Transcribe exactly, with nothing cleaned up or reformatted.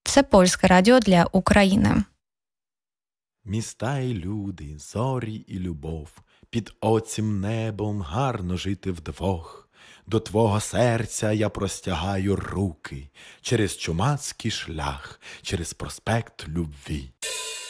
Це Польське радіо для України. Міста і люди, зорі і любов, під оцім небом гарно жити вдвох. До твого серця я простягаю руки через чумацький шлях, через проспект любві.